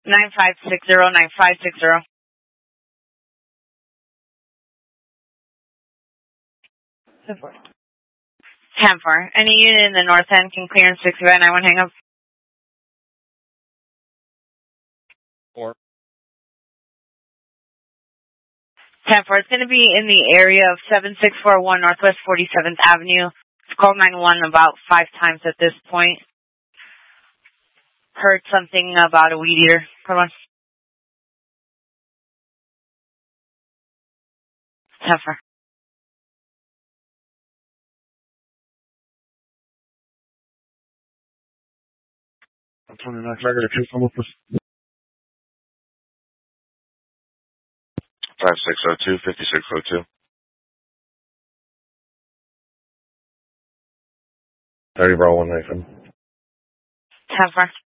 9560. 10-4. Any unit in the north end can clear in 60 by 91 hang up. 4. 10-4. It's going to be in the area of 7641 Northwest 47th Avenue. It's called 911 about 5 times at this point. Heard something about a weed eater. Come on. 10-4. I'm 29 regular 2, come up with 5602, 5602. 30 bro 1 Nathan. 10-4.